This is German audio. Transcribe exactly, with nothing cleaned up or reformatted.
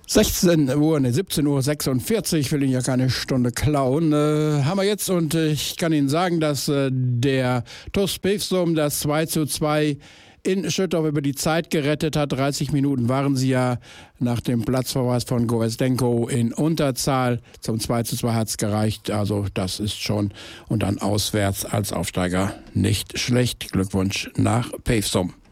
sechzehn Uhr, ne, siebzehn Uhr sechsundvierzig, will Ihnen ja keine Stunde klauen, äh, haben wir jetzt, und äh, ich kann Ihnen sagen, dass äh, der T U S Pevsum das zwei zu zwei in Schüttorf über die Zeit gerettet hat. dreißig Minuten waren sie ja nach dem Platzverweis von Goezdenko in Unterzahl. Zum zwei zu zwei hat es gereicht, also das ist schon, und dann auswärts als Aufsteiger nicht schlecht. Glückwunsch nach Pevsum.